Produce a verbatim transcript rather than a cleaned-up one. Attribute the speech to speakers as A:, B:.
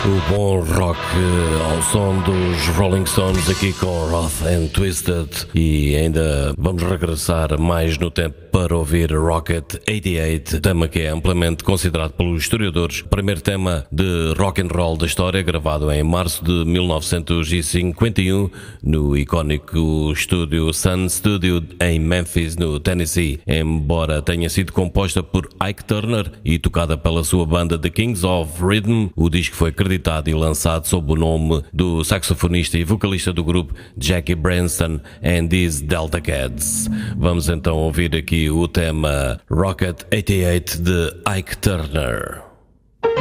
A: O bom rock ao som dos Rolling Stones aqui com Rough and Twisted, e ainda vamos regressar mais no tempo para ouvir Rocket oitenta e oito, tema que é amplamente considerado pelos historiadores o primeiro tema de rock and roll da história, gravado em março de mil novecentos e cinquenta e um no icónico estúdio Sun Studio em Memphis, no Tennessee. Embora tenha sido composta por Ike Turner e tocada pela sua banda The Kings of Rhythm, o disco foi acreditado e lançado sob o nome do saxofonista e vocalista do grupo Jackie Branston and his Delta Cats. Vamos então ouvir aqui o tema Rocket oitenta e oito de Ike Turner.